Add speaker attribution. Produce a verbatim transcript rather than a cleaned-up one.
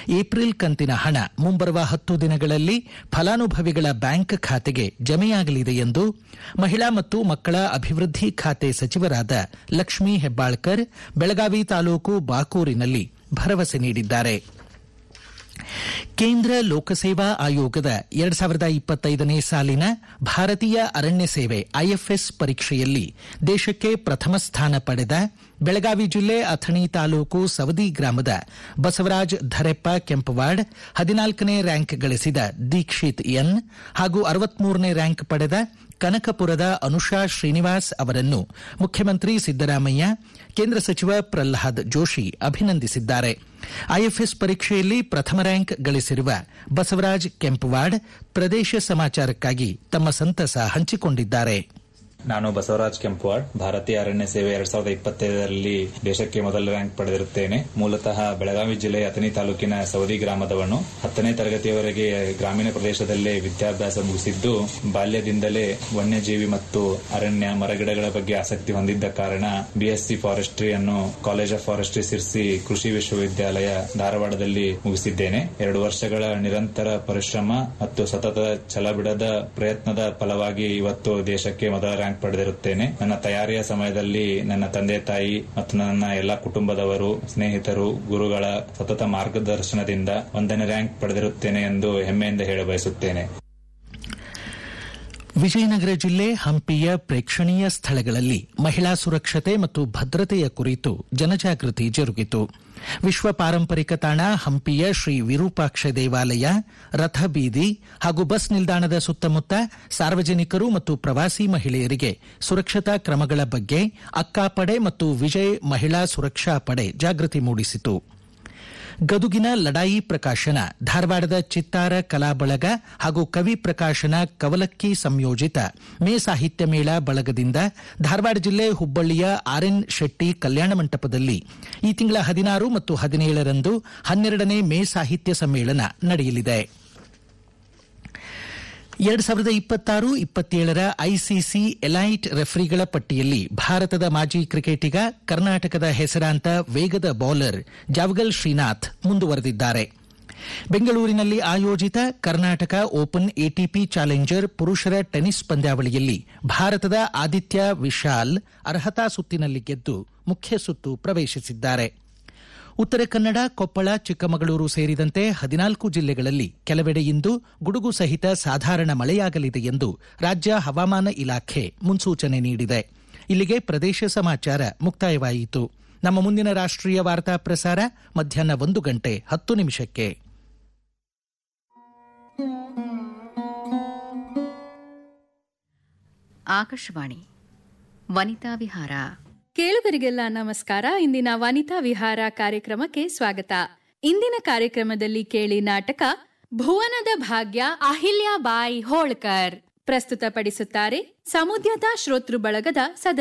Speaker 1: April ಕಂತಿನ ಹಣ ಮುಂಬರುವ ಹತ್ತು ದಿನಗಳಲ್ಲಿ ಫಲಾನುಭವಿಗಳ ಬ್ಯಾಂಕ್ ಖಾತೆಗೆ ಜಮೆಯಾಗಲಿದೆ ಎಂದು ಮಹಿಳಾ ಮತ್ತು ಮಕ್ಕಳ ಅಭಿವೃದ್ಧಿ ಖಾತೆ ಸಚಿವರಾದ ಲಕ್ಷ್ಮೀ ಹೆಬ್ಬಾಳ್ಕರ್ ಬೆಳಗಾವಿ ತಾಲೂಕು ಬಾಕೂರಿನಲ್ಲಿ ಭರವಸೆ ನೀಡಿದ್ದಾರೆ. ಕೇಂದ್ರ ಲೋಕಸೇವಾ ಆಯೋಗದ ಎರಡ್ ಸಾವಿರದ ಇಪ್ಪತ್ತೈದನೇ ಸಾಲಿನ ಭಾರತೀಯ ಅರಣ್ಯ ಸೇವೆ ಐಎಫ್ಎಸ್ ಪರೀಕ್ಷೆಯಲ್ಲಿ ದೇಶಕ್ಕೆ ಪ್ರಥಮ ಸ್ಥಾನ ಪಡೆದ ಬೆಳಗಾವಿ ಜಿಲ್ಲೆ ಅಥಣಿ ತಾಲೂಕು ಸವದಿ ಗ್ರಾಮದ ಬಸವರಾಜ್ ಧರೆಪ್ಪ ಕೆಂಪವಾಡ್, ಹದಿನಾಲ್ಕನೇ ರ್ಯಾಂಕ್ ಗಳಿಸಿದ ದೀಕ್ಷಿತ್ ಎನ್ ಹಾಗೂ ಅರವತ್ಮೂರನೇ ರ್ಯಾಂಕ್ ಪಡೆದ ಕನಕಪುರದ ಅನುಷಾ ಶ್ರೀನಿವಾಸ್ ಅವರನ್ನು ಮುಖ್ಯಮಂತ್ರಿ ಸಿದ್ದರಾಮಯ್ಯ, ಕೇಂದ್ರ ಸಚಿವ ಪ್ರಹ್ಲಾದ್ ಜೋಶಿ ಅಭಿನಂದಿಸಿದ್ದಾರೆ. ಐಎಫ್ಎಸ್ ಪರೀಕ್ಷೆಯಲ್ಲಿ ಪ್ರಥಮ ರ್ಯಾಂಕ್ ಗಳಿಸಿರುವ ಬಸವರಾಜ್ ಕೆಂಪವಾಡ್ ಪ್ರದೇಶ ಸಮಾಚಾರಕ್ಕಾಗಿ ತಮ್ಮ ಸಂತಸ ಹಂಚಿಕೊಂಡಿದ್ದಾರೆ.
Speaker 2: ನಾನು ಬಸವರಾಜ್ ಕೆಂಪವಾಡ್, ಭಾರತೀಯ ಅರಣ್ಯ ಸೇವೆ ಎರಡ್ ಸಾವಿರದ ಇಪ್ಪತ್ತೈದರಲ್ಲಿ ದೇಶಕ್ಕೆ ಮೊದಲ ರ್ಯಾಂಕ್ ಪಡೆದಿರುತ್ತೇನೆ. ಮೂಲತಃ ಬೆಳಗಾವಿ ಜಿಲ್ಲೆಯ ಅಥಣಿ ತಾಲೂಕಿನ ಸವದಿ ಗ್ರಾಮದವನು. ಹತ್ತನೇ ತರಗತಿಯವರೆಗೆ ಗ್ರಾಮೀಣ ಪ್ರದೇಶದಲ್ಲೇ ವಿದ್ಯಾಭ್ಯಾಸ ಮುಗಿಸಿದ್ದು, ಬಾಲ್ಯದಿಂದಲೇ ವನ್ಯಜೀವಿ ಮತ್ತು ಅರಣ್ಯ ಮರಗಿಡಗಳ ಬಗ್ಗೆ ಆಸಕ್ತಿ ಹೊಂದಿದ್ದ ಕಾರಣ ಬಿಎಸ್ಸಿ ಫಾರೆಸ್ಟ್ರಿ ಅನ್ನು ಕಾಲೇಜ್ ಆಫ್ ಫಾರೆಸ್ಟ್ರಿ ಸಿರ್ಸಿ ಕೃಷಿ ವಿಶ್ವವಿದ್ಯಾಲಯ ಧಾರವಾಡದಲ್ಲಿ ಮುಗಿಸಿದ್ದೇನೆ. ಎರಡು ವರ್ಷಗಳ ನಿರಂತರ ಪರಿಶ್ರಮ ಮತ್ತು ಸತತ ಛಲಬಿಡದ ಪ್ರಯತ್ನದ ಫಲವಾಗಿ ಇವತ್ತು ದೇಶಕ್ಕೆ ಮೊದಲ ರ್ಯಾಂಕ್ ಪಡೆದಿರುತ್ತೇನೆ. ನನ್ನ ತಯಾರಿಯ ಸಮಯದಲ್ಲಿ ನನ್ನ ತಂದೆ ತಾಯಿ ಮತ್ತು ನನ್ನ ಎಲ್ಲ ಕುಟುಂಬದವರು, ಸ್ನೇಹಿತರು, ಗುರುಗಳ ಸತತ ಮಾರ್ಗದರ್ಶನದಿಂದ ಒಂದನೇ ರ್ಯಾಂಕ್ ಪಡೆದಿರುತ್ತೇನೆ ಎಂದು ಹೆಮ್ಮೆಯಿಂದ ಹೇಳ ಬಯಸುತ್ತೇನೆ.
Speaker 1: ವಿಜಯನಗರ ಜಿಲ್ಲೆ ಹಂಪಿಯ ಪ್ರೇಕ್ಷಣೀಯ ಸ್ಥಳಗಳಲ್ಲಿ ಮಹಿಳಾ ಸುರಕ್ಷತೆ ಮತ್ತು ಭದ್ರತೆಯ ಕುರಿತು ಜನಜಾಗೃತಿ ಜರುಗಿತು. ವಿಶ್ವ ಪಾರಂಪರಿಕ ತಾಣ ಹಂಪಿಯ ಶ್ರೀ ವಿರೂಪಾಕ್ಷ ದೇವಾಲಯ, ರಥಬೀದಿ ಹಾಗೂ ಬಸ್ ನಿಲ್ದಾಣದ ಸುತ್ತಮುತ್ತ ಸಾರ್ವಜನಿಕರು ಮತ್ತು ಪ್ರವಾಸಿ ಮಹಿಳೆಯರಿಗೆ ಸುರಕ್ಷತಾ ಕ್ರಮಗಳ ಬಗ್ಗೆ ಅಕ್ಕಾಪಡೆ ಮತ್ತು ವಿಜಯ್ ಮಹಿಳಾ ಸುರಕ್ಷಾ ಪಡೆ ಜಾಗೃತಿ ಮೂಡಿಸಿತು. ಗದುಗಿನ ಲಡಾಯಿ ಪ್ರಕಾಶನ, ಧಾರವಾಡದ ಚಿತ್ತಾರ ಕಲಾ ಬಳಗ ಹಾಗೂ ಕವಿ ಪ್ರಕಾಶನ ಕವಲಕ್ಕಿ ಸಂಯೋಜಿತ ಮೇ ಸಾಹಿತ್ಯ ಮೇಳ ಬಳಗದಿಂದ ಧಾರವಾಡ ಜಿಲ್ಲೆ ಹುಬ್ಬಳ್ಳಿಯ ಆರ್ಎನ್ ಶೆಟ್ಟಿ ಕಲ್ಯಾಣ ಮಂಟಪದಲ್ಲಿ ಈ ತಿಂಗಳ ಹದಿನಾರು ಮತ್ತು ಹದಿನೇಳರಂದು ಹನ್ನೆರಡನೇ ಮೇ ಸಾಹಿತ್ಯ ಸಮ್ಮೇಳನ ನಡೆಯಲಿದೆ. ಎರಡ್ ಸಾವಿರದ ಇಪ್ಪತ್ತಾರು ಇಪ್ಪತ್ತೇಳರ ಐಸಿಸಿ ಎಲೈಟ್ ರೆಫರಿಗಳ ಪಟ್ಟಿಯಲ್ಲಿ ಭಾರತದ ಮಾಜಿ ಕ್ರಿಕೆಟಿಗ, ಕರ್ನಾಟಕದ ಹೆಸರಾಂತ ವೇಗದ ಬೌಲರ್ ಜಾವಗಲ್ ಶ್ರೀನಾಥ್ ಮುಂದುವರೆದಿದ್ದಾರೆ. ಬೆಂಗಳೂರಿನಲ್ಲಿ ಆಯೋಜಿತ ಕರ್ನಾಟಕ ಓಪನ್ ಎಟಿಪಿ ಚಾಲೆಂಜರ್ ಪುರುಷರ ಟೆನಿಸ್ ಪಂದ್ಯಾವಳಿಯಲ್ಲಿ ಭಾರತದ ಆದಿತ್ಯ ವಿಶಾಲ್ ಅರ್ಹತಾ ಸುತ್ತಿನಲ್ಲಿ ಗೆದ್ದು ಮುಖ್ಯ ಸುತ್ತು ಪ್ರವೇಶಿಸಿದ್ದಾರೆ. ಉತ್ತರ ಕನ್ನಡ, ಕೊಪ್ಪಳ, ಚಿಕ್ಕಮಗಳೂರು ಸೇರಿದಂತೆ ಹದಿನಾಲ್ಕು ಜಿಲ್ಲೆಗಳಲ್ಲಿ ಕೆಲವೆಡೆ ಇಂದು ಗುಡುಗು ಸಹಿತ ಸಾಧಾರಣ ಮಳೆಯಾಗಲಿದೆ ಎಂದು ರಾಜ್ಯ ಹವಾಮಾನ ಇಲಾಖೆ ಮುನ್ಸೂಚನೆ ನೀಡಿದೆ. ಇಲ್ಲಿಗೆ ಪ್ರದೇಶ ಸಮಾಚಾರ ಮುಕ್ತಾಯವಾಯಿತು. ನಮ್ಮ ಮುಂದಿನ ರಾಷ್ಟ್ರೀಯ ವಾರ್ತಾ ಪ್ರಸಾರ ಮಧ್ಯಾಹ್ನ ಒಂದು ಗಂಟೆ ಹತ್ತು ನಿಮಿಷಕ್ಕೆ.
Speaker 3: ಆಕಾಶವಾಣಿ ವನಿತಾ ವಿಹಾರ.
Speaker 4: ಕೇಳುಗರಿಗೆಲ್ಲ ನಮಸ್ಕಾರ. ಇಂದಿನ ವನಿತಾ ವಿಹಾರ ಕಾರ್ಯಕ್ರಮಕ್ಕೆ ಸ್ವಾಗತ. ಇಂದಿನ ಕಾರ್ಯಕ್ರಮದಲ್ಲಿ ಕೇಳಿ ನಾಟಕ ಭುವನದ ಭಾಗ್ಯ, ಅಹಿಲ್ಯಾಬಾಯಿ ಹೋಳ್ಕರ್. ಪ್ರಸ್ತುತಪಡಿಸುತ್ತಾರೆ ಸಮುದ್ಯತಾ ಶ್ರೋತೃ ಬಳಗದ ಸದಸ್ಯ